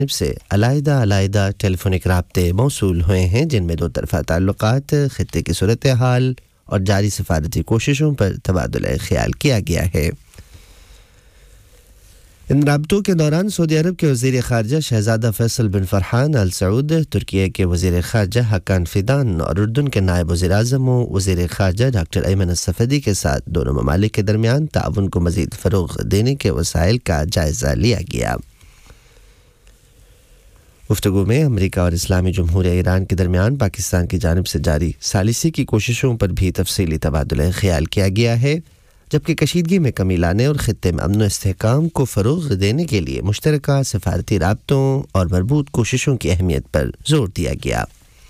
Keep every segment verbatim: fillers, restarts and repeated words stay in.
سے علیحدہ علیحدہ ٹیلی فونک رابطے موصول ہوئے ہیں جن میں دو طرفہ تعلقات، خطے کی صورتحال اور جاری سفارتی کوششوں پر تبادلہ خیال کیا گیا ہے۔ ان رابطوں کے دوران سعودی عرب کے وزیر خارجہ شہزادہ فیصل بن فرحان ال سعود، ترکیہ کے وزیر خارجہ حکان فیدان اور اردن کے نائب وزیر اعظم و وزیر خارجہ ڈاکٹر ایمن الصفدی کے ساتھ دونوں ممالک کے درمیان تعاون کو مزید فروغ دینے کے وسائل کا جائزہ لیا گیا۔ گفتگو میں امریکہ اور اسلامی جمہوریہ ایران کے درمیان پاکستان کی جانب سے جاری ثالثی کی کوششوں پر بھی تفصیلی تبادلہ خیال کیا گیا ہے، جبکہ کشیدگی میں کمی لانے اور خطے میں امن و استحکام کو فروغ دینے کے لیے مشترکہ سفارتی رابطوں اور مربوط کوششوں کی اہمیت پر زور دیا گیا۔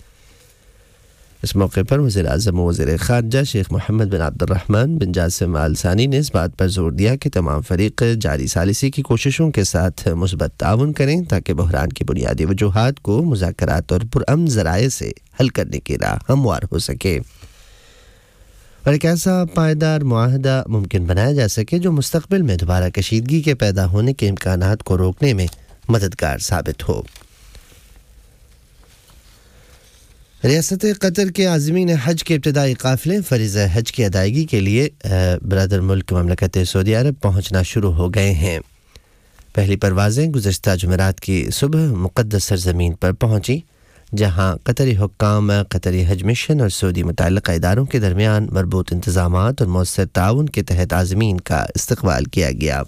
اس موقع پر وزیر اعظم و وزیر خارجہ شیخ محمد بن عبد الرحمن بن جاسم آل ثانی نے اس بات پر زور دیا کہ تمام فریق جاری ثالثی کی کوششوں کے ساتھ مثبت تعاون کریں تاکہ بحران کی بنیادی وجوہات کو مذاکرات اور پرامن ذرائع سے حل کرنے کی راہ ہموار ہو سکے اور ایک ایسا پائیدار معاہدہ ممکن بنایا جا سکے جو مستقبل میں دوبارہ کشیدگی کے پیدا ہونے کے امکانات کو روکنے میں مددگار ثابت ہو۔ ریاست قطر کے عازمین حج کے ابتدائی قافلے فریضہ حج کی ادائیگی کے لیے برادر ملک مملکت سعودی عرب پہنچنا شروع ہو گئے ہیں۔ پہلی پروازیں گزشتہ جمعرات کی صبح مقدس سرزمین پر پہنچی، جہاں قطری حکام، قطری حج مشن اور سعودی متعلقہ اداروں کے درمیان مربوط انتظامات اور مؤثر تعاون کے تحت عازمین کا استقبال کیا گیا۔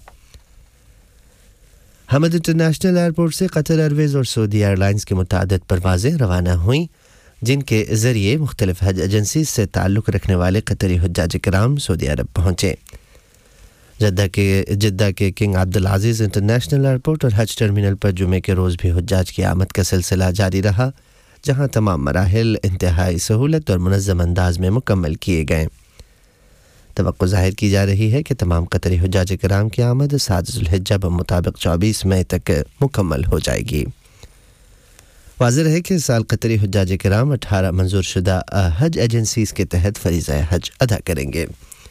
حمد انٹرنیشنل ایئرپورٹ سے قطر ایئرویز اور سعودی ایئر لائنز کی متعدد پروازیں روانہ ہوئیں، جن کے ذریعے مختلف حج ایجنسیز سے تعلق رکھنے والے قطری حجاج کرام سعودی عرب پہنچے۔ جدہ کے جدہ کے کنگ عبدالعزیز انٹرنیشنل ایئرپورٹ اور حج ٹرمینل پر جمعے کے روز بھی حجاج کی آمد کا سلسلہ جاری رہا، جہاں تمام مراحل انتہائی سہولت اور منظم انداز میں مکمل کیے گئے۔ توقع ظاہر کی جا رہی ہے کہ تمام قطری حجاج کرام کی آمد سات ذوالحجہ بمطابق چوبیس مئی تک مکمل ہو جائے گی۔ واضح ہے کہ اس سال قطری حجاج کرام اٹھارہ منظور شدہ حج ایجنسیز کے تحت فریضہ حج ادا کریں گے۔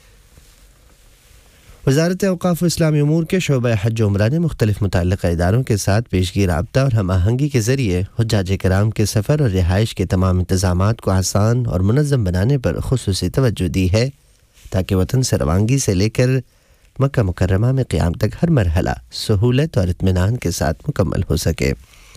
وزارت اوقاف و اسلامی امور کے شعبہ حج و عمرہ نے مختلف متعلقہ اداروں کے ساتھ پیشگی رابطہ اور ہم آہنگی کے ذریعے حجاج کرام کے سفر اور رہائش کے تمام انتظامات کو آسان اور منظم بنانے پر خصوصی توجہ دی ہے، تاکہ وطن سے روانگی سے لے کر مکہ مکرمہ میں قیام تک ہر مرحلہ سہولت اور اطمینان کے ساتھ مکمل ہو سکے۔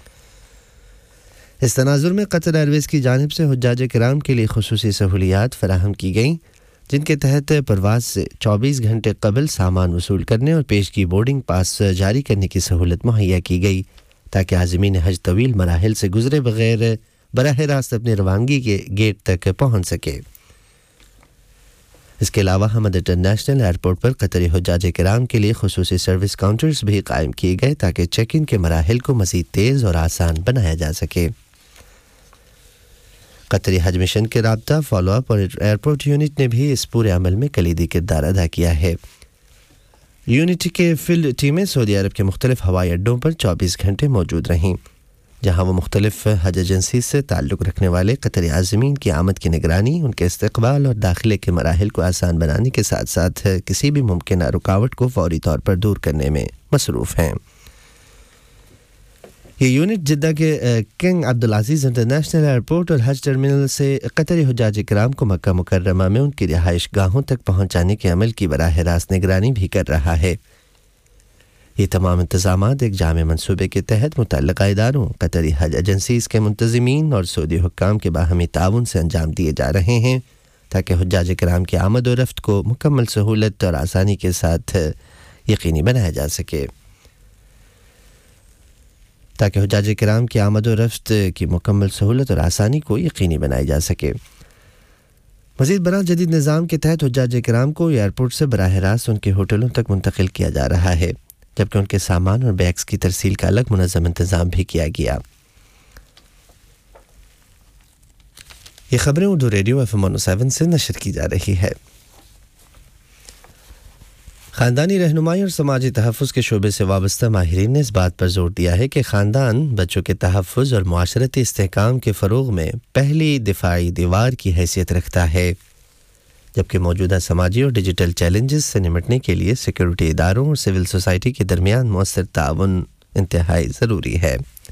اس تناظر میں قطر ایئرویز کی جانب سے حجاج کرام کے لیے خصوصی سہولیات فراہم کی گئیں، جن کے تحت پرواز سے چوبیس گھنٹے قبل سامان وصول کرنے اور پیشگی بورڈنگ پاس جاری کرنے کی سہولت مہیا کی گئی، تاکہ عازمین حج طویل مراحل سے گزرے بغیر براہ راست اپنی روانگی کے گیٹ تک پہنچ سکے۔ اس کے علاوہ حمد انٹرنیشنل ایئرپورٹ پر قطری حجاج کرام کے لیے خصوصی سروس کاؤنٹرز بھی قائم کیے گئے تاکہ چیک ان کے مراحل کو مزید تیز اور آسان بنایا جا سکے۔ قطری حج مشن کے رابطہ فالو اپ اور ایئرپورٹ یونٹ نے بھی اس پورے عمل میں کلیدی کردار ادا کیا ہے۔ یونٹ کے فیلڈ ٹیمیں سعودی عرب کے مختلف ہوائی اڈوں پر چوبیس گھنٹے موجود رہیں، جہاں وہ مختلف حج ایجنسی سے تعلق رکھنے والے قطری عازمین کی آمد کی نگرانی، ان کے استقبال اور داخلے کے مراحل کو آسان بنانے کے ساتھ ساتھ کسی بھی ممکنہ رکاوٹ کو فوری طور پر دور کرنے میں مصروف ہیں۔ یہ یونٹ جدہ کے کنگ عبدالعزیز انٹرنیشنل ایئرپورٹ اور حج ٹرمینل سے قطری حجاج کرام کو مکہ مکرمہ میں ان کی رہائش گاہوں تک پہنچانے کے عمل کی براہ راست نگرانی بھی کر رہا ہے۔ یہ تمام انتظامات ایک جامع منصوبے کے تحت متعلقہ اداروں، قطری حج ایجنسیز کے منتظمین اور سعودی حکام کے باہمی تعاون سے انجام دیے جا رہے ہیں، تاکہ حجاج کرام کی آمد و رفت کو مکمل سہولت اور آسانی کے ساتھ یقینی بنایا جا سکے تاکہ حجاج کرام کی آمد و رفت کی مکمل سہولت اور آسانی کو یقینی بنائی جا سکے۔ مزید برآں جدید نظام کے تحت حجاج کرام کو ایئرپورٹ سے براہ راست ان کے ہوٹلوں تک منتقل کیا جا رہا ہے، جبکہ ان کے سامان اور بیگز کی ترسیل کا الگ منظم انتظام بھی کیا گیا۔ یہ خبریں Urdu radio F M seven سے نشر کی جا رہی ہے۔ خاندانی رہنمائی اور سماجی تحفظ کے شعبے سے وابستہ ماہرین نے اس بات پر زور دیا ہے کہ خاندان بچوں کے تحفظ اور معاشرتی استحکام کے فروغ میں پہلی دفاعی دیوار کی حیثیت رکھتا ہے، جبکہ موجودہ سماجی اور ڈیجیٹل چیلنجز سے نمٹنے کے لیے سیکیورٹی اداروں اور سول سوسائٹی کے درمیان مؤثر تعاون انتہائی ضروری ہے۔